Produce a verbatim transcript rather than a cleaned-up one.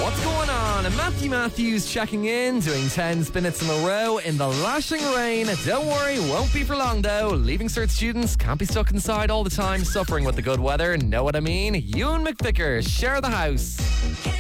What's going on? Matthew Matthews checking in, doing ten minutes in a row in the lashing rain. Don't worry, won't be for long though. Leaving Cert students can't be stuck inside all the time, suffering with the good weather. Know what I mean? Ewan McVicker, share the house.